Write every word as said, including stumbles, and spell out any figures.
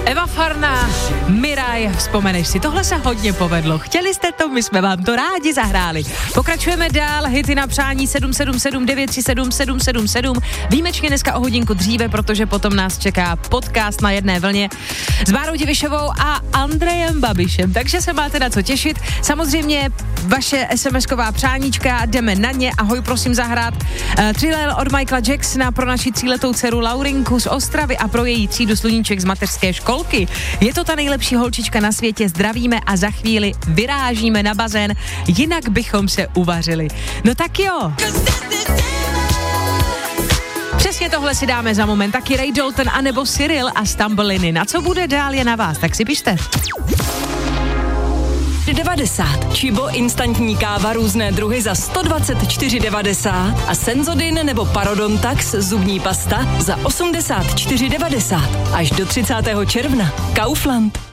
Eva Farná, Miraj, vzpomeneš si, tohle se hodně povedlo. Chtěli jste to, my jsme vám to rádi zahráli. Pokračujeme dál, hity na přání sedm sedm sedm devět tři sedm sedm sedm sedm. Výjimečně dneska o hodinku dříve, protože potom nás čeká podcast Na jedné vlně s Bárou Divišovou a Andrejem Babišem. Takže se máte na co těšit. Samozřejmě vaše es em esková přáníčka, jdeme na ně. Ahoj, prosím zahrát uh, Thriller od Michaela Jacksona pro naši tříletou dceru Laurinku z Ostravy a pro její třídu sluníček z mateřské školky. Je to ta nejlepší holčička na světě, zdravíme a za chvíli vyrážíme na bazén, jinak bychom se uvařili. No tak jo. Přesně tohle si dáme za moment. Taky Ray Dalton anebo Cyril a Stumbliny. Na co bude dál, je na vás, tak si pište. devadesát. Čibo instantní káva různé druhy za sto dvacet čtyři devadesát a Senzodin nebo Parodontax zubní pasta za osmdesát čtyři devadesát. Až do třicátého června. Kaufland.